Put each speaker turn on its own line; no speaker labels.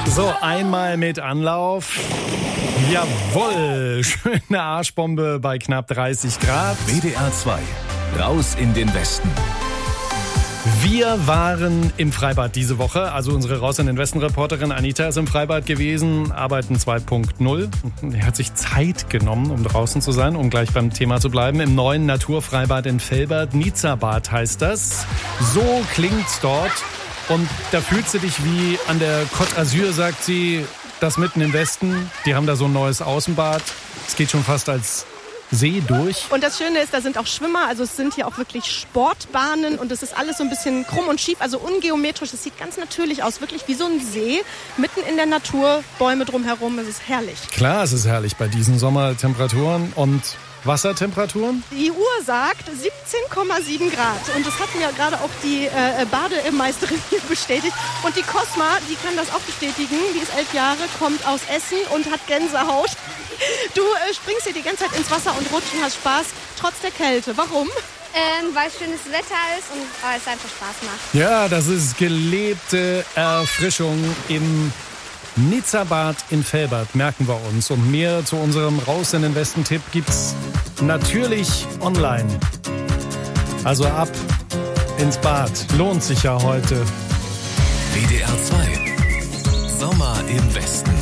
So, einmal mit Anlauf. Jawohl, schöne Arschbombe bei knapp 30 Grad.
WDR 2, raus in den Westen.
Wir waren im Freibad diese Woche. Also unsere Raus in den Westen-Reporterin Anita ist im Freibad gewesen, Arbeiten 2.0. Er hat sich Zeit genommen, um draußen zu sein, um gleich beim Thema zu bleiben. Im neuen Naturfreibad in Velbert, Nizza-Bad heißt das. So klingt's dort. Und da fühlt sie dich wie an der Côte d'Azur, sagt sie, das mitten im Westen. Die haben da so ein neues Außenbad. Es geht schon fast als See durch.
Und das Schöne ist, da sind auch Schwimmer, also es sind hier auch wirklich Sportbahnen und es ist alles so ein bisschen krumm und schief, also ungeometrisch. Es sieht ganz natürlich aus, wirklich wie so ein See, mitten in der Natur, Bäume drumherum, es ist herrlich.
Klar, es ist herrlich bei diesen Sommertemperaturen und Wassertemperaturen?
Die Uhr sagt 17,7 Grad und das hat mir gerade auch die Bademeisterin hier bestätigt. Und die Cosma, die kann das auch bestätigen, die ist 11 Jahre, kommt aus Essen und hat Gänsehaut. Du springst hier die ganze Zeit ins Wasser und rutschen, hast Spaß, trotz der Kälte. Warum?
Weil schönes Wetter ist und weil es einfach Spaß macht.
Ja, das ist gelebte Erfrischung im Nizza-Bad in Velbert, merken wir uns. Und mehr zu unserem Raus in den Westen-Tipp gibt's natürlich online. Also ab ins Bad. Lohnt sich ja heute.
WDR 2, Sommer im Westen.